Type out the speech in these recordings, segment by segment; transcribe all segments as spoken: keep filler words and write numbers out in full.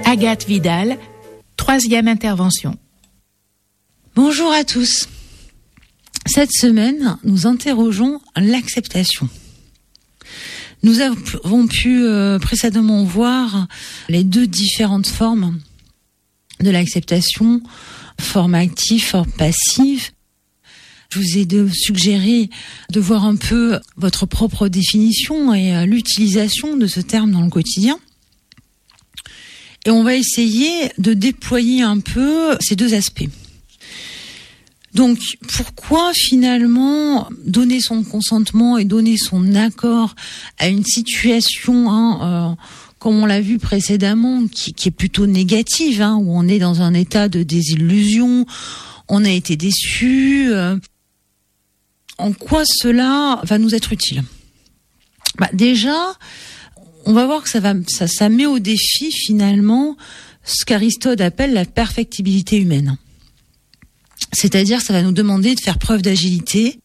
Agathe Vidal, troisième intervention. Bonjour à tous. Cette semaine, nous interrogeons l'acceptation. Nous avons pu euh, précédemment voir les deux différentes formes de l'acceptation, forme active, forme passive. Je vous ai de, suggéré de voir un peu votre propre définition et euh, l'utilisation de ce terme dans le quotidien. Et on va essayer de déployer un peu ces deux aspects. Donc, pourquoi finalement donner son consentement et donner son accord à une situation, hein, euh, comme on l'a vu précédemment, qui, qui est plutôt négative, hein, où on est dans un état de désillusion, on a été déçu. Euh, en quoi cela va nous être utile ? Bah, déjà, on va voir que ça va, ça, ça met au défi finalement ce qu'Aristote appelle la perfectibilité humaine. C'est-à-dire, ça va nous demander de faire preuve d'agilité,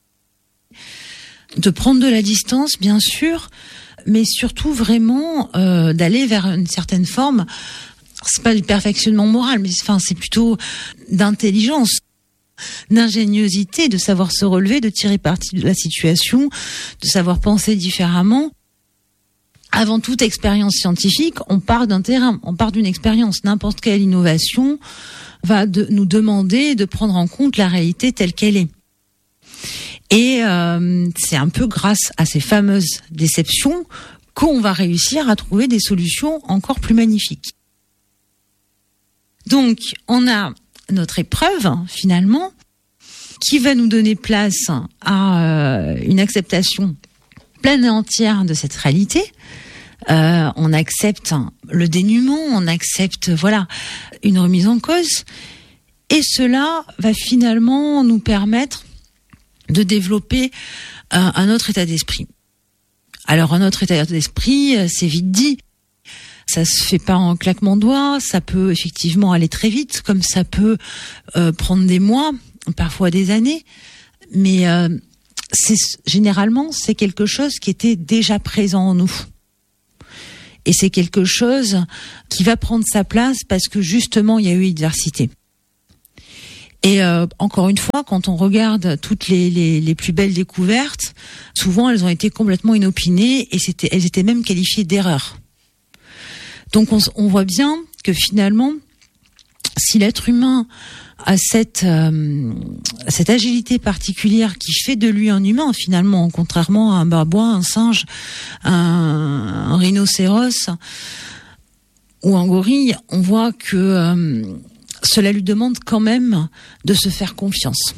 de prendre de la distance, bien sûr, mais surtout vraiment euh, d'aller vers une certaine forme. C'est pas du perfectionnement moral, mais enfin, c'est plutôt d'intelligence, d'ingéniosité, de savoir se relever, de tirer parti de la situation, de savoir penser différemment. Avant toute expérience scientifique, on part d'un terrain, on part d'une expérience. N'importe quelle innovation va de, nous demander de prendre en compte la réalité telle qu'elle est. Et euh, c'est un peu grâce à ces fameuses déceptions qu'on va réussir à trouver des solutions encore plus magnifiques. Donc, on a notre épreuve, finalement, qui va nous donner place à euh, une acceptation pleine et entière de cette réalité. Euh, on accepte le dénuement, on accepte voilà une remise en cause, et cela va finalement nous permettre de développer un, un autre état d'esprit. Alors un autre état d'esprit, c'est vite dit, ça se fait pas en claquement de doigts, ça peut effectivement aller très vite, comme ça peut euh, prendre des mois, parfois des années, mais euh, c'est généralement c'est quelque chose qui était déjà présent en nous. Et c'est quelque chose qui va prendre sa place parce que justement il y a eu adversité. Et euh, encore une fois, quand on regarde toutes les, les, les plus belles découvertes, souvent elles ont été complètement inopinées et c'était, elles étaient même qualifiées d'erreurs. Donc on, on voit bien que finalement, si l'être humain a cette, euh, cette agilité particulière qui fait de lui un humain finalement, contrairement à un babouin, un singe, un, un rhinocéros ou un gorille, on voit que euh, cela lui demande quand même de se faire confiance.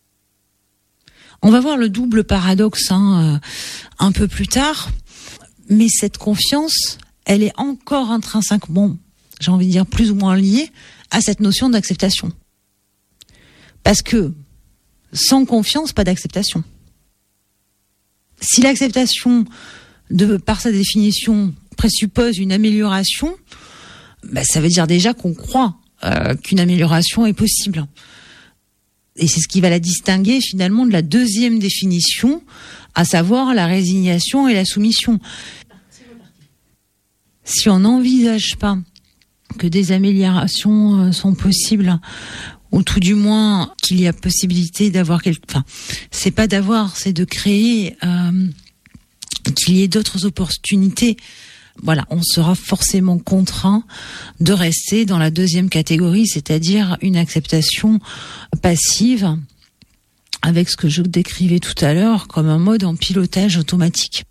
On va voir le double paradoxe hein, euh, un peu plus tard, mais cette confiance, elle est encore intrinsèquement, j'ai envie de dire plus ou moins liée à cette notion d'acceptation. Parce que sans confiance, pas d'acceptation. Si l'acceptation, de, par sa définition, présuppose une amélioration, bah, ça veut dire déjà qu'on croit euh, qu'une amélioration est possible. Et c'est ce qui va la distinguer finalement de la deuxième définition, à savoir la résignation et la soumission. Si on n'envisage pas que des améliorations sont possibles, ou tout du moins qu'il y a possibilité d'avoir quelque, enfin, c'est pas d'avoir, c'est de créer, euh, qu'il y ait d'autres opportunités. Voilà, on sera forcément contraint de rester dans la deuxième catégorie, c'est-à-dire une acceptation passive, avec ce que je décrivais tout à l'heure comme un mode en pilotage automatique.